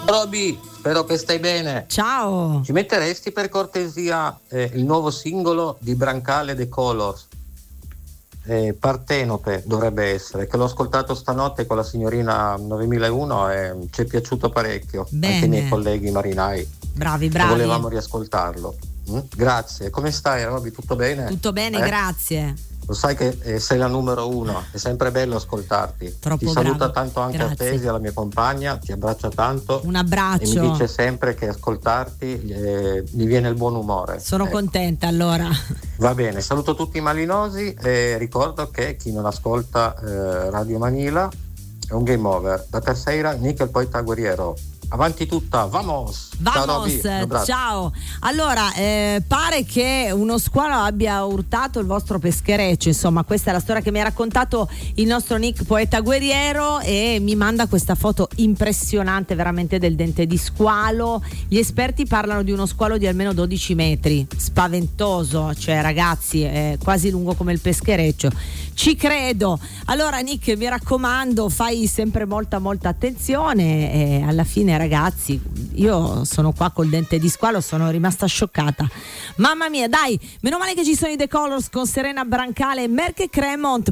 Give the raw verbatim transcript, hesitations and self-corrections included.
Roby, spero che stai bene. Ciao. Ci metteresti per cortesia eh, il nuovo singolo di Brancale The Colors? Eh, Partenope dovrebbe essere, che l'ho ascoltato stanotte con la signorina novemilauno e ci è piaciuto parecchio. Bene. Anche i miei colleghi marinai. Bravi, bravi. Volevamo riascoltarlo. Mm? Grazie. Come stai, Roby? Tutto bene? Tutto bene, eh? Grazie. Lo sai che eh, sei la numero uno, è sempre bello ascoltarti. Troppo ti saluta bravo. tanto anche Grazie. Artesia, la mia compagna, ti abbraccia tanto. Un abbraccio. E mi dice sempre che ascoltarti eh, gli viene il buon umore. Sono ecco. contenta allora. Va bene, saluto tutti i malinosi e ricordo che chi non ascolta eh, Radio Manila è un game over. Da terceira, Nickel Poeta Guerriero. Avanti tutta, vamos! Vamos, ciao, Roby, un abbraccio. ciao. Allora, eh, pare che uno squalo abbia urtato il vostro peschereccio, insomma, questa è la storia che mi ha raccontato il nostro Nick Poeta Guerriero e mi manda questa foto impressionante veramente del dente di squalo. Gli esperti parlano di uno squalo di almeno dodici metri, spaventoso, cioè ragazzi, è quasi lungo come il peschereccio. Ci credo. Allora Nick, mi raccomando, fai sempre molta molta attenzione e alla fine ragazzi, io sono qua col dente di squalo, sono rimasta scioccata. Mamma mia, dai, meno male che ci sono i The Colors con Serena Brancale e Merck e Cremont.